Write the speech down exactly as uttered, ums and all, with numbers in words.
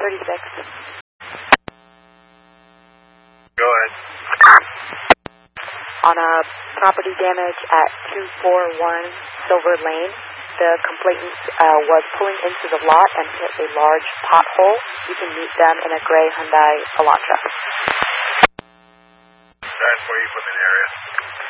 thirty-six. Go ahead. On a property damage at two forty-one Silver Lane, the complainant uh, was pulling into the lot and hit a large pothole. You can meet them in a gray Hyundai Elantra. That's where you put